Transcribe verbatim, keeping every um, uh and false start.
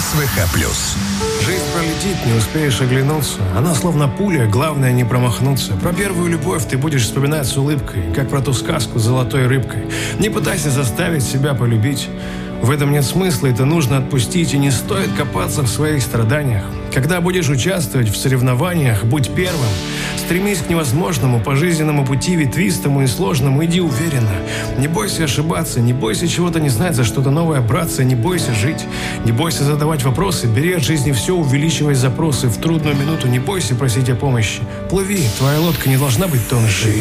эс вэ ха плюс. Жизнь пролетит, не успеешь оглянуться. Она словно пуля, главное не промахнуться. Про первую любовь ты будешь вспоминать с улыбкой, как про ту сказку с золотой рыбкой. Не пытайся заставить себя полюбить. В этом нет смысла, это нужно отпустить, и не стоит копаться в своих страданиях. Когда будешь участвовать в соревнованиях, будь первым. Стремись к невозможному, по жизненному пути ветвистому и сложному, иди уверенно. Не бойся ошибаться, не бойся чего-то не знать, за что-то новое браться, не бойся жить. Не бойся задавать вопросы, бери от жизни все, увеличивай запросы. В трудную минуту не бойся просить о помощи. Плыви, твоя лодка не должна быть тонущей.